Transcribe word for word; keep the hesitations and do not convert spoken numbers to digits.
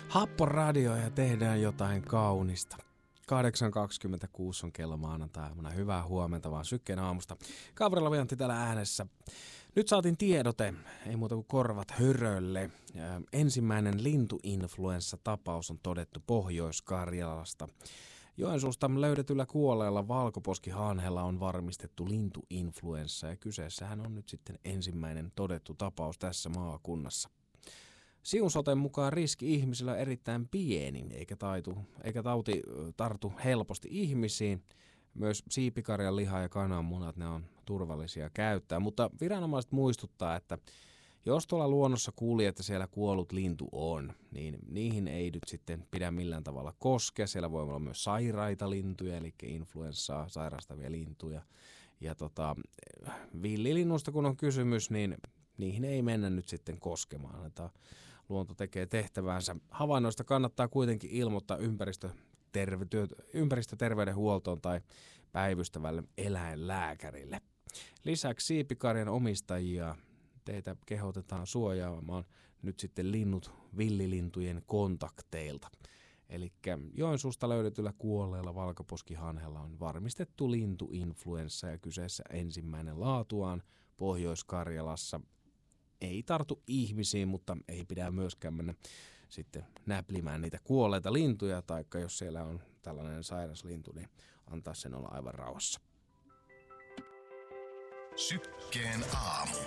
Happoradio ja tehdään jotain kaunista. kahdeksan kaksikymmentäkuusi on kello maanantai-aamuna. Hyvää huomenta vaan Sykkeen aamusta. Gabriela Viantti täällä äänessä. Nyt saatiin tiedote, ei muuta kuin korvat hörölle. Ensimmäinen lintuinfluenssatapaus on todettu Pohjois-Karjalasta. Joensuusta löydetyllä kuolleella valkoposkihanhella on varmistettu lintuinfluenssa ja kyseessähän on nyt sitten ensimmäinen todettu tapaus tässä maakunnassa. Siun soten mukaan riski ihmisillä on erittäin pieni, eikä, taitu, eikä tauti tartu helposti ihmisiin. Myös siipikarjan liha ja kananmunat, ne on turvallisia käyttää, mutta viranomaiset muistuttaa, että jos tuolla luonnossa kuuli, että siellä kuollut lintu on, niin niihin ei nyt sitten pidä millään tavalla koskea. Siellä voi olla myös sairaita lintuja, eli influenssaa sairastavia lintuja. Ja tota, villilinnusta kun on kysymys, niin niihin ei mennä nyt sitten koskemaan. Että luonto tekee tehtävänsä. Havainnoista kannattaa kuitenkin ilmoittaa ympäristöterveydenhuoltoon tai päivystävälle eläinlääkärille. Lisäksi siipikarjan omistajia teitä kehotetaan suojaamaan nyt sitten linnut villilintujen kontakteilta. Eli Joensuusta löydetyllä kuolleella valkoposkihanhella on varmistettu lintuinfluenssa ja kyseessä ensimmäinen laatuaan Pohjois-Karjalassa. Ei tartu ihmisiin, mutta ei pidä myöskään mennä sitten näplimään niitä kuolleita lintuja, taikka jos siellä on tällainen sairas lintu, niin antaa sen olla aivan rauhassa. Sykkeen aamu.